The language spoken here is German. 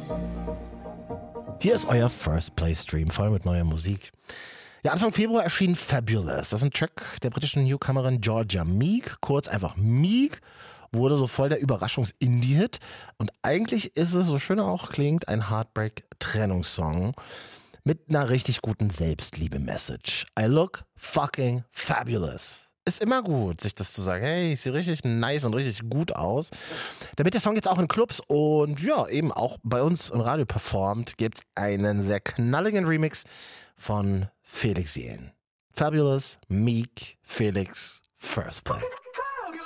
Hier ist euer First Play Stream, voll mit neuer Musik. Ja, Anfang Februar erschien Fabulous. Das ist ein Track der britischen Newcomerin Georgia Meek, kurz einfach Meek, wurde so voll der Überraschungs-Indie-Hit. Und eigentlich ist es, so schön er auch klingt, ein Heartbreak-Trennungssong mit einer richtig guten Selbstliebe-Message. I look fucking fabulous. Ist immer gut, sich das zu sagen. Hey, ich sehe richtig nice und richtig gut aus. Damit der Song jetzt auch in Clubs und ja, eben auch bei uns im Radio performt, gibt es einen sehr knalligen Remix von Felix Jähn. Fabulous, Meek, Felix, First Play.